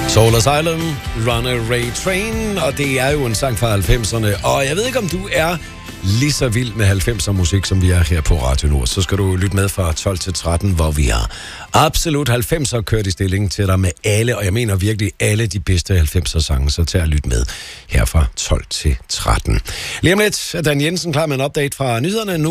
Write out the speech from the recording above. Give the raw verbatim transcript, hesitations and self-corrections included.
Soul Asylum, Runaway Train, og det er jo en sang fra halvfemserne, og jeg ved ikke, om du er lige så vild med halvfemser musik, som vi er her på Radio Nord, så skal du lytte med fra tolv til tretten, hvor vi har absolut halvfemser kørt i stilling til dig med alle, og jeg mener virkelig alle de bedste halvfemser sange, så tag at lytte med her fra tolv til tretten. Lige om lidt er Dan Jensen klar med en update fra nyhederne nu.